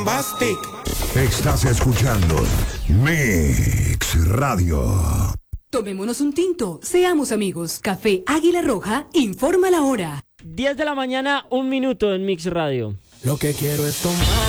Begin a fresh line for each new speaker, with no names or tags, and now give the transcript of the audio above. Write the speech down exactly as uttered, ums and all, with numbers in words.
Bastic.
Estás escuchando Mix Radio.
Tomémonos un tinto, seamos amigos. Café Águila Roja informa la hora.
diez de la mañana, un minuto en Mix Radio.
Lo que quiero es tomar